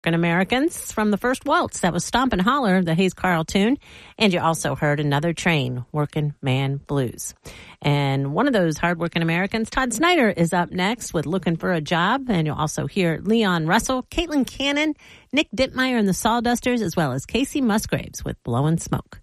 Americans from the first waltz. That was Stomp and Holler, the Hayes Carll tune. And you also heard Another Train, Working Man Blues. And one of those hardworking Americans, Todd Snyder, is up next with Looking for a Job. And you'll also hear Leon Russell, Caitlin Cannon, Nick Dittmeyer and the Sawdusters, as well as Casey Musgraves with Blowin' Smoke.